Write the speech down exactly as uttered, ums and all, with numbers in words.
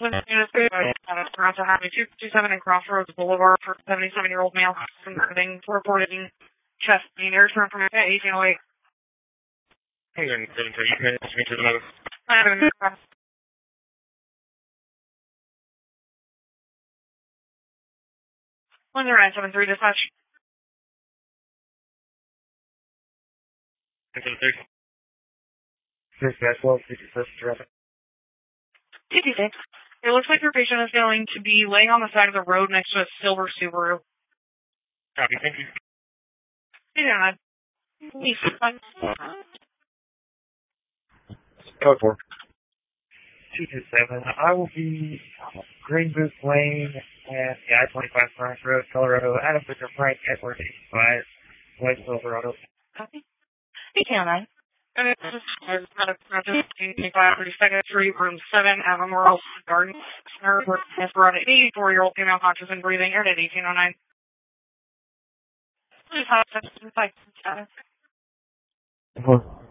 Toronto Highway two fifty-seven and Crossroads Boulevard for seventy-seven-year-old male converting reported in chest pain. Air turn from eighteen oh eight. Hey, then, then, so you can ask me to the mother. I have a one zero nine seven three dispatch. seven three. Dispatch, well, fifty-first traffic. T T six. It looks like your patient is going to be laying on the side of the road next to a silver Subaru. Copy, thank you. Yeah. Code four. two two seven. I will be Green Booth Lane at the I twenty-five Crossroads, Colorado. Adam Victor Frank, Edward eighty-five, West Silverado. Copy. eight oh nine. And it's just thirty-second Street, Room seven, at Memorial Garden Center, with an eighty-four-year-old female conscious and breathing, aired at eighteen oh nine. Please have a